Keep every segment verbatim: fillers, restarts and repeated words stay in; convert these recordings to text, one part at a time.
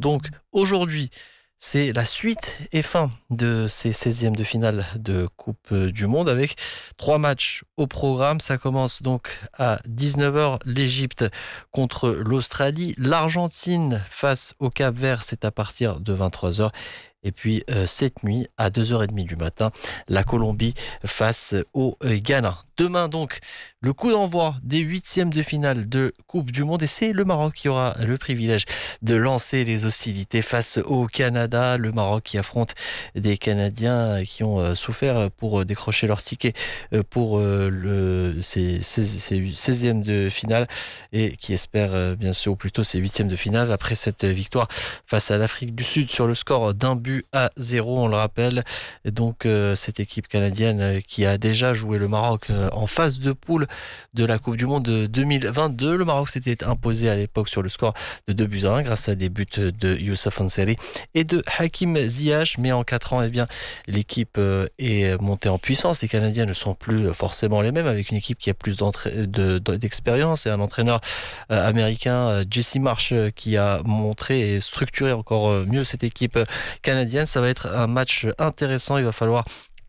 Donc aujourd'hui, c'est la suite et fin de ces seizièmes de finale de Coupe du Monde avec trois matchs au programme. Ça commence donc à dix-neuf heures, l'Égypte contre l'Australie. L'Argentine face au Cap-Vert, c'est à partir de vingt-trois heures. Et puis euh, cette nuit, à deux heures trente du matin, la Colombie face au euh, Ghana. Demain donc, le coup d'envoi des huitièmes de finale de Coupe du Monde. Et c'est le Maroc qui aura le privilège de lancer les hostilités face au Canada. Le Maroc qui affronte des Canadiens qui ont euh, souffert pour euh, décrocher leur ticket euh, pour euh, le, ces, ces, ces seizièmes de finale et qui espèrent euh, bien sûr, ou plutôt ces huitièmes de finale après cette victoire face à l'Afrique du Sud sur le score d'un but à zéro, on le rappelle. Et donc euh, cette équipe canadienne euh, qui a déjà joué le Maroc euh, en phase de poule de la Coupe du Monde de deux mille vingt-deux. Le Maroc s'était imposé à l'époque sur le score de deux buts à un grâce à des buts de Youssef Ansari et de Hakim Ziyech. Mais en quatre ans, eh bien, l'équipe euh, est montée en puissance. Les Canadiens ne sont plus forcément les mêmes, avec une équipe qui a plus de, d'expérience et un entraîneur euh, américain, euh, Jesse Marsh, euh, qui a montré et structuré encore euh, mieux cette équipe euh, canadienne. Ça va être un match intéressant. Il va falloir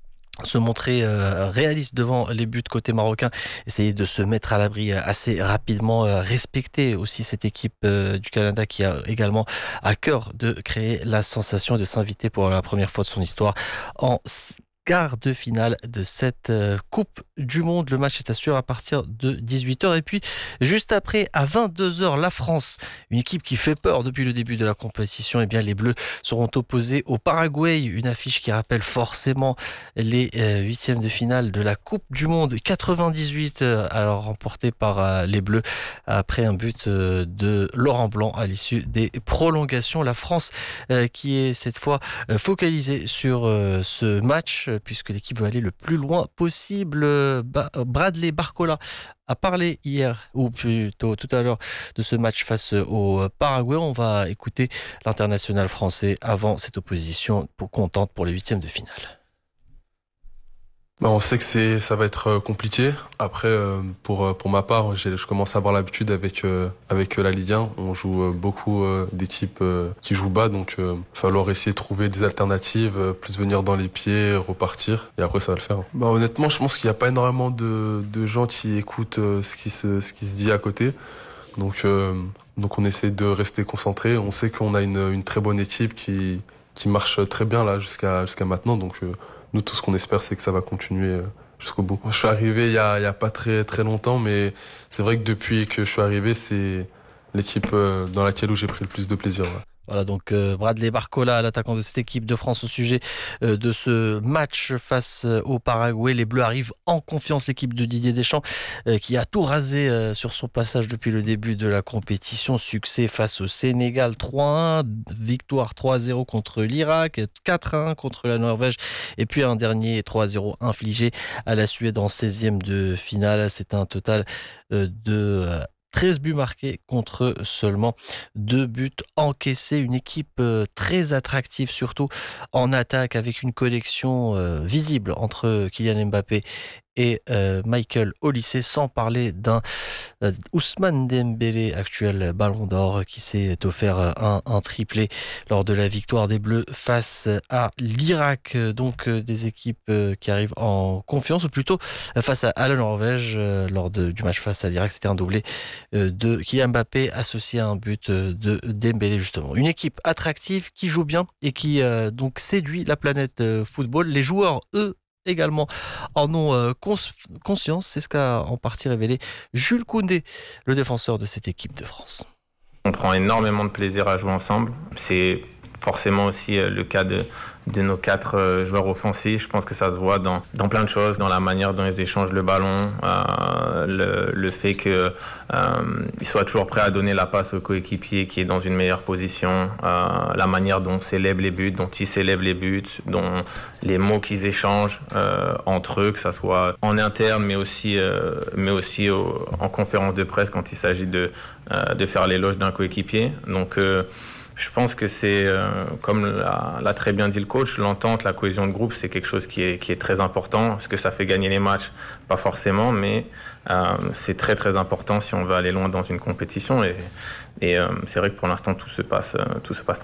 se montrer euh, réaliste devant les buts côté marocain, essayer de se mettre à l'abri assez rapidement, euh, respecter aussi cette équipe euh, du Canada qui a également à cœur de créer la sensation et de s'inviter pour la première fois de son histoire en quart de finale de cette euh, Coupe du Monde. Le match est assuré à partir de dix-huit heures. Et puis, juste après, à vingt-deux heures, la France, une équipe qui fait peur depuis le début de la compétition. Eh bien, les Bleus seront opposés au Paraguay. Une affiche qui rappelle forcément les euh, huitièmes de finale de la Coupe du Monde quatre-vingt-dix-huit, euh, alors remportée par euh, les Bleus après un but euh, de Laurent Blanc à l'issue des prolongations. La France euh, qui est cette fois euh, focalisée sur euh, ce match, puisque l'équipe veut aller le plus loin possible. Bradley Barcola a parlé hier, ou plutôt tout à l'heure, de ce match face au Paraguay. On va écouter l'international français avant cette opposition pour contente pour les huitièmes de finale. Bah on sait que c'est, ça va être compliqué. Après, euh, pour pour ma part, j'ai, je commence à avoir l'habitude avec euh, avec la Ligue un. On joue euh, beaucoup euh, d'équipes euh, qui jouent bas, donc euh, il va falloir essayer de trouver des alternatives, euh, plus venir dans les pieds, repartir, et après ça va le faire. Bah honnêtement, je pense qu'il n'y a pas énormément de de gens qui écoutent euh, ce qui se ce qui se dit à côté. Donc euh, donc on essaie de rester concentré. On sait qu'on a une une très bonne équipe qui qui marche très bien là jusqu'à jusqu'à maintenant. Donc euh, nous, tout ce qu'on espère, c'est que ça va continuer jusqu'au bout. Je suis arrivé il y a, il y a pas très très longtemps, mais c'est vrai que depuis que je suis arrivé, c'est l'équipe dans laquelle où j'ai pris le plus de plaisir. Ouais. Voilà donc euh, Bradley Barcola, l'attaquant de cette équipe de France, au sujet euh, de ce match face euh, au Paraguay. Les Bleus arrivent en confiance, l'équipe de Didier Deschamps euh, qui a tout rasé euh, sur son passage depuis le début de la compétition. Succès face au Sénégal trois un, victoire trois zéro contre l'Irak, quatre un contre la Norvège et puis un dernier trois zéro infligé à la Suède en seizième de finale. C'est un total euh, de... Euh, treize buts marqués contre seulement deux buts encaissés. Une équipe très attractive, surtout en attaque, avec une connexion visible entre Kylian Mbappé et euh, Michael Olise, sans parler d'un euh, Ousmane Dembélé, actuel Ballon d'Or, qui s'est offert un, un triplé lors de la victoire des Bleus face à l'Irak. Donc euh, des équipes euh, qui arrivent en confiance, ou plutôt euh, face à, à la Norvège euh, lors de, du match face à l'Irak. C'était un doublé euh, de Kylian Mbappé associé à un but euh, de Dembélé, justement. Une équipe attractive qui joue bien et qui euh, donc séduit la planète euh, football. Les joueurs, eux, également en ont euh, cons- conscience. C'est ce qu'a en partie révélé Jules Koundé, le défenseur de cette équipe de France. On prend énormément de plaisir à jouer ensemble. C'est forcément aussi le cas de, de nos quatre joueurs offensifs. Je pense que ça se voit dans, dans plein de choses, dans la manière dont ils échangent le ballon, euh, le, le fait qu'ils euh, soient toujours prêts à donner la passe au coéquipier qui est dans une meilleure position, euh, la manière dont on célèbre les buts, dont ils célèbrent les buts, dont les mots qu'ils échangent euh, entre eux, que ça soit en interne, mais aussi, euh, mais aussi au, en conférence de presse quand il s'agit de, euh, de faire l'éloge d'un coéquipier. Donc, euh, je pense que c'est, euh, comme l'a, l'a très bien dit le coach, l'entente, la cohésion de groupe, c'est quelque chose qui est, qui est très important. Est-ce que ça fait gagner les matchs? Pas forcément, mais euh, c'est très très important si on veut aller loin dans une compétition. Et, et euh, c'est vrai que pour l'instant, tout se passe, tout se passe très bien.